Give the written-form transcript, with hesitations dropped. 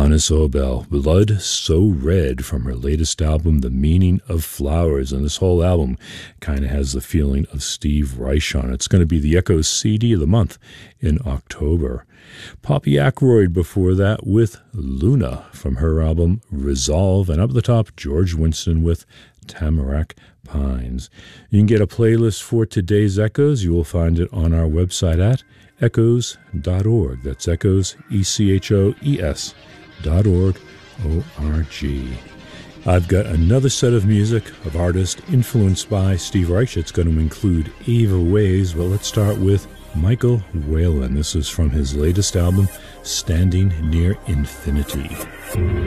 Donna Sobel, Blood So Red, from her latest album, The Meaning of Flowers. And this whole album kind of has the feeling of Steve Reich on it. It's going to be the Echoes CD of the month in October. Poppy Ackroyd before that with Luna from her album Resolve. And up at the top, George Winston with Tamarack Pines. You can get a playlist for today's Echoes. You will find it on our website at echoes.org. That's echoes, ECHOES.org, O-R-G. I've got another set of music of artists influenced by Steve Reich. It's going to include Eva Ways, but let's start with Michael Whalen. This is from his latest album, Standing Near Infinity.